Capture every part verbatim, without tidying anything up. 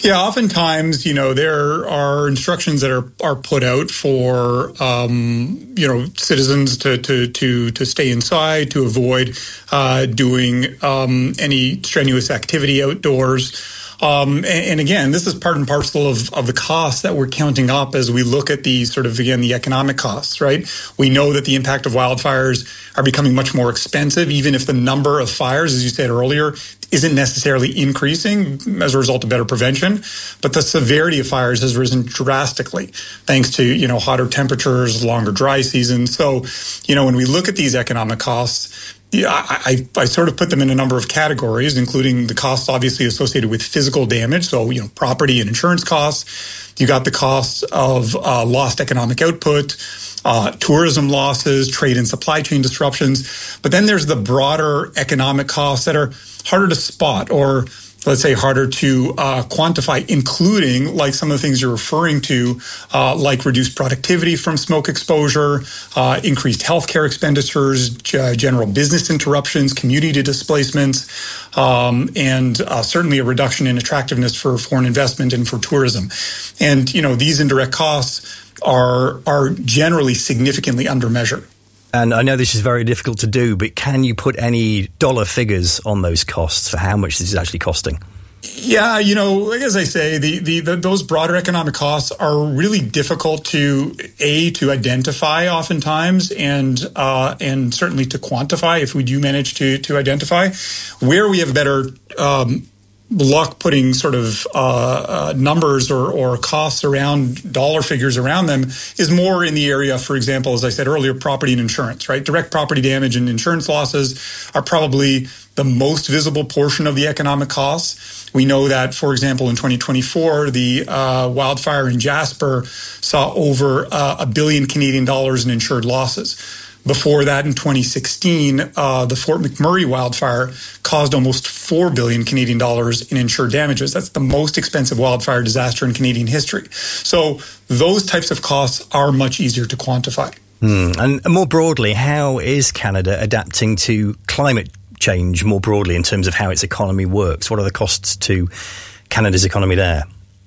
Yeah, oftentimes, you know, there are instructions that are, are put out for, um, you know, citizens to, to, to, to stay inside, to avoid uh, doing um, any strenuous activity outdoors. Um, and, and again, this is part and parcel of, of the costs that we're counting up as we look at the sort of, again, the economic costs, right? We know that the impact of wildfires are becoming much more expensive, even if the number of fires, as you said earlier, isn't necessarily increasing as a result of better prevention, but the severity of fires has risen drastically thanks to, you know, hotter temperatures, longer dry seasons. So, you know, when we look at these economic costs, yeah, I, I, I sort of put them in a number of categories, including the costs obviously associated with physical damage, so, you know, property and insurance costs. You got the costs of uh, lost economic output, uh, tourism losses, trade and supply chain disruptions. But then there's the broader economic costs that are harder to spot, or let's say harder to uh, quantify, including like some of the things you're referring to, uh, like reduced productivity from smoke exposure, uh, increased healthcare expenditures, g- general business interruptions, community displacements, um, and uh, certainly a reduction in attractiveness for foreign investment and for tourism. And, you know, these indirect costs are are generally significantly under measured. And I know this is very difficult to do, but can you put any dollar figures on those costs for how much this is actually costing? Yeah, you know, as I say, the, the, the those broader economic costs are really difficult to a to identify oftentimes, and uh, and certainly to quantify if we do manage to to identify. Where we have better um, luck putting sort of uh, uh, numbers or, or costs around dollar figures around them is more in the area, for example, as I said earlier, property and insurance, right? Direct property damage and insurance losses are probably the most visible portion of the economic costs. We know that, for example, in twenty twenty-four, the uh, wildfire in Jasper saw over uh, a billion Canadian dollars in insured losses. Before that, in twenty sixteen, uh, the Fort McMurray wildfire caused almost four billion Canadian dollars in insured damages. That's the most expensive wildfire disaster in Canadian history. So those types of costs are much easier to quantify. Hmm. And more broadly, how is Canada adapting to climate change more broadly in terms of how its economy works? What are the costs to Canada's economy there?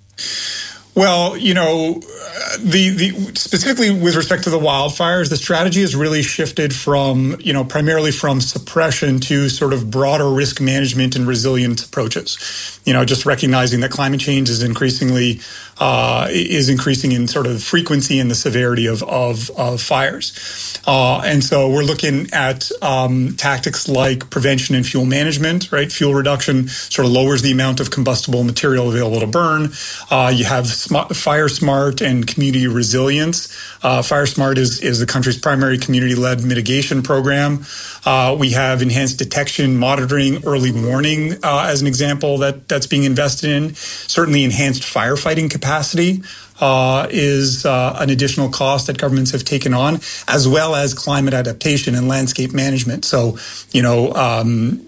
Well, you know, the the specifically with respect to the wildfires, the strategy has really shifted from, you know, primarily from suppression to sort of broader risk management and resilience approaches. You know, just recognizing that climate change is increasingly uh, is increasing in sort of frequency and the severity of of, of fires, uh, and so we're looking at um, tactics like prevention and fuel management. Right, fuel reduction sort of lowers the amount of combustible material available to burn. Uh, you have Fire Smart and community resilience. Uh, Fire Smart is, is the country's primary community-led mitigation program. Uh, we have enhanced detection, monitoring, early warning uh, as an example that, that's being invested in. Certainly enhanced firefighting capacity uh, is uh, an additional cost that governments have taken on, as well as climate adaptation and landscape management. So, you know, um,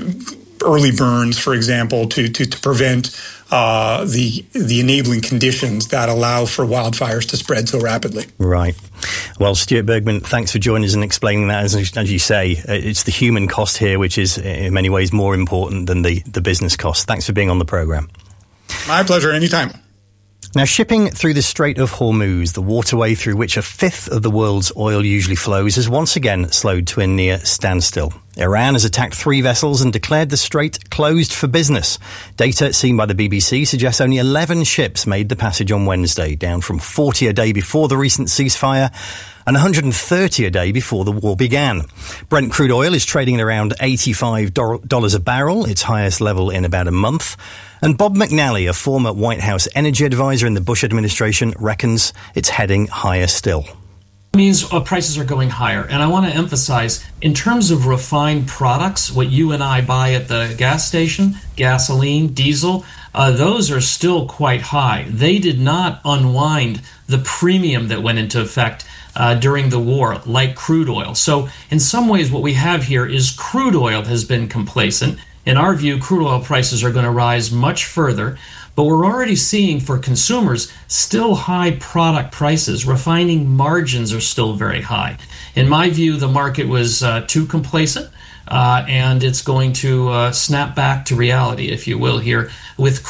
early burns, for example, to, to, to prevent Uh, the the enabling conditions that allow for wildfires to spread so rapidly. Right. Well, Stuart Bergman, thanks for joining us and explaining that. As, as you say, it's the human cost here, which is in many ways more important than the, the business cost. Thanks for being on the programme. My pleasure, anytime. Now, shipping through the Strait of Hormuz, the waterway through which a fifth of the world's oil usually flows, has once again slowed to a near standstill. Iran has attacked three vessels and declared the strait closed for business. Data seen by the B B C suggests only eleven ships made the passage on Wednesday, down from forty a day before the recent ceasefire and one hundred thirty a day before the war began. Brent crude oil is trading at around eighty-five dollars a barrel, its highest level in about a month. And Bob McNally, a former White House energy advisor in the Bush administration, reckons it's heading higher still. Means uh, prices are going higher. And I want to emphasize, in terms of refined products, what you and I buy at the gas station, gasoline, diesel, uh, those are still quite high. They did not unwind the premium that went into effect uh, during the war, like crude oil. So in some ways, what we have here is crude oil has been complacent. In our view, crude oil prices are going to rise much further. But we're already seeing for consumers still high product prices. Refining margins are still very high. In my view, the market was uh, too complacent, uh, and it's going to uh, snap back to reality, if you will, here with